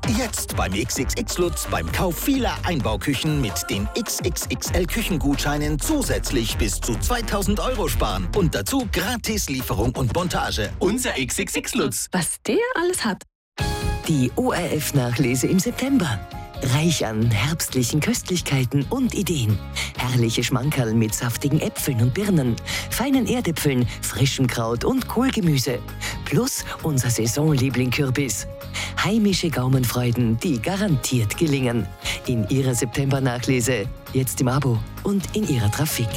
Jetzt beim XXX Lutz beim Kauf vieler Einbauküchen mit den XXXL Küchengutscheinen zusätzlich bis zu 2.000 € sparen. Und dazu gratis Lieferung und Montage. Unser XXX Lutz. Was der alles hat. Die ORF-Nachlese im September. Reich an herbstlichen Köstlichkeiten und Ideen. Herrliche Schmankerl mit saftigen Äpfeln und Birnen, feinen Erdäpfeln, frischem Kraut und Kohlgemüse. Plus unser Saisonliebling Kürbis. Heimische Gaumenfreuden, die garantiert gelingen. In Ihrer September-Nachlese. Jetzt im Abo und in Ihrer Trafik.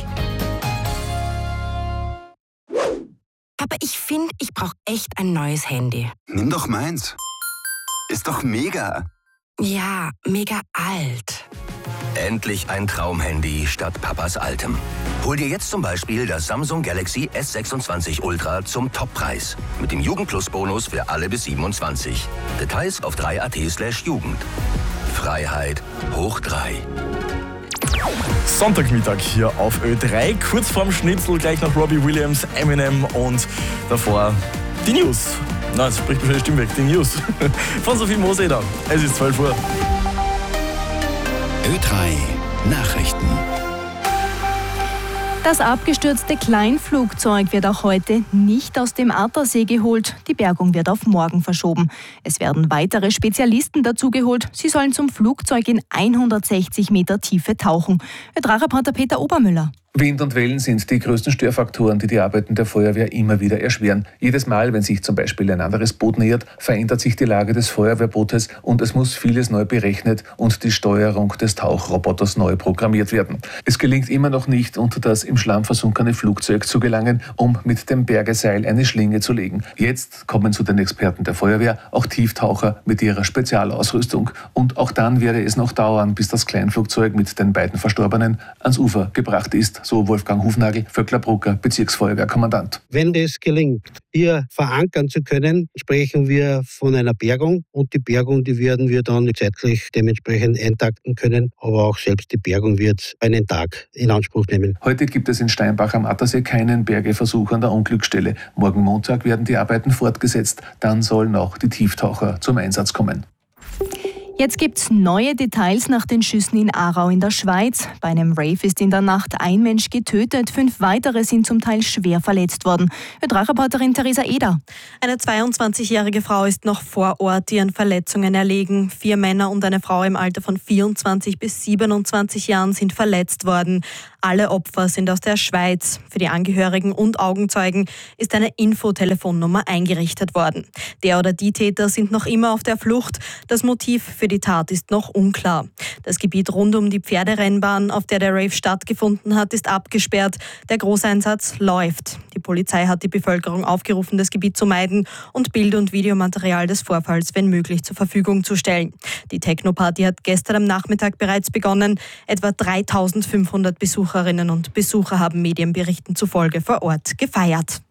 Papa, ich finde, ich brauche echt ein neues Handy. Nimm doch meins. Ist doch mega. Ja, mega alt. Endlich ein Traumhandy statt Papas altem. Hol dir jetzt zum Beispiel das Samsung Galaxy S26 Ultra zum Toppreis. Mit dem Jugendplus-Bonus für alle bis 27. Details auf 3.at/Jugend. Freiheit hoch 3. Sonntagmittag hier auf Ö3. Kurz vorm Schnitzel gleich noch Robbie Williams, Eminem und davor die News. Na, jetzt spricht mir schon die Stimme weg. Die News von Sophie Moseder. Es ist 12 Uhr. Ö3 Nachrichten. Das abgestürzte Kleinflugzeug wird auch heute nicht aus dem Attersee geholt. Die Bergung wird auf morgen verschoben. Es werden weitere Spezialisten dazugeholt. Sie sollen zum Flugzeug in 160 Meter Tiefe tauchen. Ö3-Reporter Peter Obermüller. Wind und Wellen sind die größten Störfaktoren, die die Arbeiten der Feuerwehr immer wieder erschweren. Jedes Mal, wenn sich zum Beispiel ein anderes Boot nähert, verändert sich die Lage des Feuerwehrbootes und es muss vieles neu berechnet und die Steuerung des Tauchroboters neu programmiert werden. Es gelingt immer noch nicht, unter das im Schlamm versunkene Flugzeug zu gelangen, um mit dem Bergeseil eine Schlinge zu legen. Jetzt kommen zu den Experten der Feuerwehr auch Tieftaucher mit ihrer Spezialausrüstung. Und auch dann werde es noch dauern, bis das Kleinflugzeug mit den beiden Verstorbenen ans Ufer gebracht ist. So Wolfgang Hufnagel, Vöcklerbrucker, Bezirksfeuerwehrkommandant. Wenn es gelingt, hier verankern zu können, sprechen wir von einer Bergung. Und die Bergung, die werden wir dann zeitlich dementsprechend eintakten können. Aber auch selbst die Bergung wird einen Tag in Anspruch nehmen. Heute gibt es in Steinbach am Attersee keinen Bergeversuch an der Unglücksstelle. Morgen Montag werden die Arbeiten fortgesetzt. Dann sollen auch die Tieftaucher zum Einsatz kommen. Jetzt gibt's neue Details nach den Schüssen in Aarau in der Schweiz. Bei einem Rave ist in der Nacht ein Mensch getötet, 5 weitere sind zum Teil schwer verletzt worden. Ö3-Reporterin Theresa Eder. Eine 22-jährige Frau ist noch vor Ort ihren Verletzungen erlegen. 4 Männer und eine Frau im Alter von 24 bis 27 Jahren sind verletzt worden. Alle Opfer sind aus der Schweiz. Für die Angehörigen und Augenzeugen ist eine Infotelefonnummer eingerichtet worden. Der oder die Täter sind noch immer auf der Flucht. Das Motiv für die Tat ist noch unklar. Das Gebiet rund um die Pferderennbahn, auf der der Rave stattgefunden hat, ist abgesperrt. Der Großeinsatz läuft. Die Polizei hat die Bevölkerung aufgerufen, das Gebiet zu meiden und Bild- und Videomaterial des Vorfalls, wenn möglich, zur Verfügung zu stellen. Die Techno-Party hat gestern am Nachmittag bereits begonnen. Etwa 3.500 Besucherinnen und Besucher haben Medienberichten zufolge vor Ort gefeiert.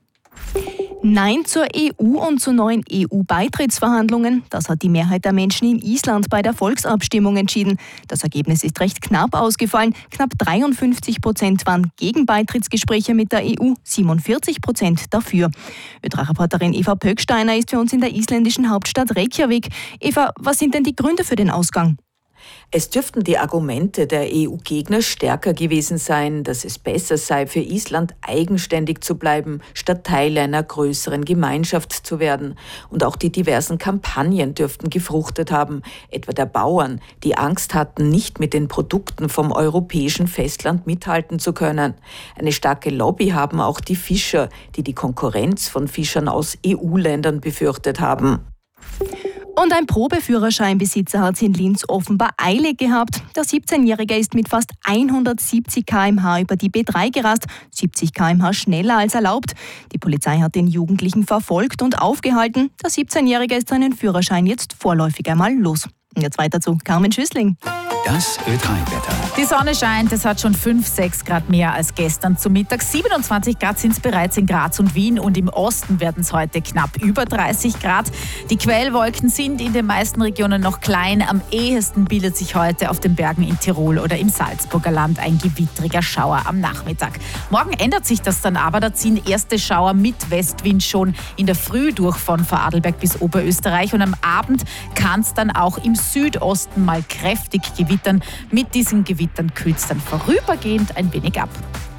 Nein zur EU und zu neuen EU-Beitrittsverhandlungen. Das hat die Mehrheit der Menschen in Island bei der Volksabstimmung entschieden. Das Ergebnis ist recht knapp ausgefallen. Knapp 53% waren gegen Beitrittsgespräche mit der EU, 47% dafür. Ö3-Reporterin Eva Pöcksteiner ist für uns in der isländischen Hauptstadt Reykjavik. Eva, was sind denn die Gründe für den Ausgang? Es dürften die Argumente der EU-Gegner stärker gewesen sein, dass es besser sei, für Island eigenständig zu bleiben, statt Teil einer größeren Gemeinschaft zu werden. Und auch die diversen Kampagnen dürften gefruchtet haben, etwa der Bauern, die Angst hatten, nicht mit den Produkten vom europäischen Festland mithalten zu können. Eine starke Lobby haben auch die Fischer, die die Konkurrenz von Fischern aus EU-Ländern befürchtet haben. Und ein Probeführerscheinbesitzer hat es in Linz offenbar eilig gehabt. Der 17-Jährige ist mit fast 170 km/h über die B3 gerast, 70 km/h schneller als erlaubt. Die Polizei hat den Jugendlichen verfolgt und aufgehalten. Der 17-Jährige ist seinen Führerschein jetzt vorläufig einmal los. Und jetzt weiter zu Carmen Schüssling. Das Ö3-Wetter. Die Sonne scheint, es hat schon 5-6 Grad mehr als gestern zum Mittag. 27 Grad sind es bereits in Graz und Wien und im Osten werden es heute knapp über 30 Grad. Die Quellwolken sind in den meisten Regionen noch klein. Am ehesten bildet sich heute auf den Bergen in Tirol oder im Salzburger Land ein gewittriger Schauer am Nachmittag. Morgen ändert sich das dann aber. Da ziehen erste Schauer mit Westwind schon in der Früh durch von Vorarlberg bis Oberösterreich. Und am Abend kann es dann auch im Südosten mal kräftig gewittern. Mit diesen Gewittern kühlt es dann vorübergehend ein wenig ab.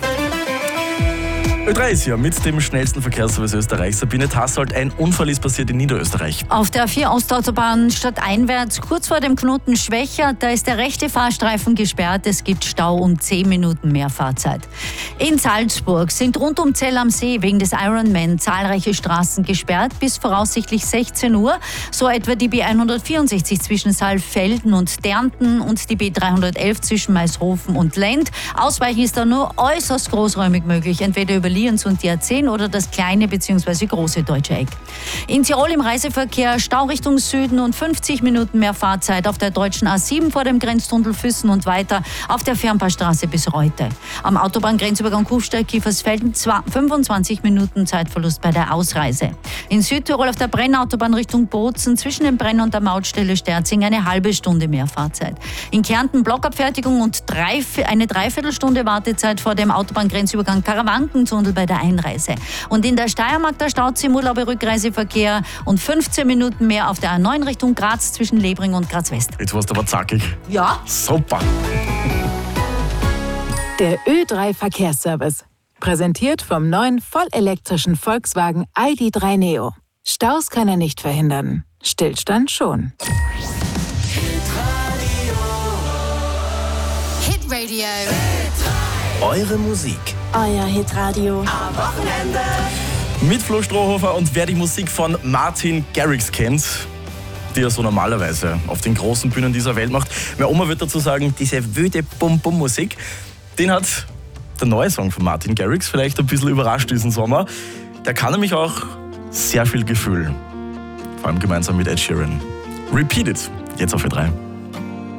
Ö3 ist hier mit dem schnellsten Verkehrsservice Österreichs. Sabine Tassold, ein Unfall ist passiert in Niederösterreich. Auf der A4 Ostautobahn stadteinwärts, kurz vor dem Knoten Schwächer, da ist der rechte Fahrstreifen gesperrt. Es gibt Stau und 10 Minuten mehr Fahrzeit. In Salzburg sind rund um Zell am See wegen des Ironman zahlreiche Straßen gesperrt bis voraussichtlich 16 Uhr. So etwa die B164 zwischen Saalfelden und Dernten und die B311 zwischen Maishofen und Lend. Ausweichen ist da nur äußerst großräumig möglich, entweder über Lienz und die A10 oder das kleine bzw. große Deutsche Eck. In Tirol im Reiseverkehr Stau Richtung Süden und 50 Minuten mehr Fahrzeit auf der deutschen A7 vor dem Grenztunnel Füssen und weiter auf der Fernpassstraße bis Reute. Am Autobahngrenzübergang Kufsteig-Kiefersfelden 25 Minuten Zeitverlust bei der Ausreise. In Südtirol auf der Brennautobahn Richtung Bozen zwischen dem Brenn und der Mautstelle Sterzing eine halbe Stunde mehr Fahrzeit. In Kärnten Blockabfertigung und eine Dreiviertelstunde Wartezeit vor dem Autobahngrenzübergang Karawanken-Tunnel bei der Einreise. Und in der Steiermark der Stauzee im Urlauber-Rückreiseverkehr und 15 Minuten mehr auf der A9 Richtung Graz zwischen Lebring und Graz-West. Jetzt warst du aber zackig. Ja. Super. Der Ö3 Verkehrsservice. Präsentiert vom neuen vollelektrischen Volkswagen ID.3 Neo. Staus kann er nicht verhindern. Stillstand schon. Hitradio. Eure Musik. Euer Hitradio. Am Wochenende. Mit Flo Strohhofer und wer die Musik von Martin Garrix kennt, die er so normalerweise auf den großen Bühnen dieser Welt macht. Meine Oma wird dazu sagen, diese wüde Bum-Bum-Musik, den hat der neue Song von Martin Garrix vielleicht ein bisschen überrascht diesen Sommer. Der kann nämlich auch sehr viel Gefühl. Vor allem gemeinsam mit Ed Sheeran. Repeat It, jetzt auf Ö3.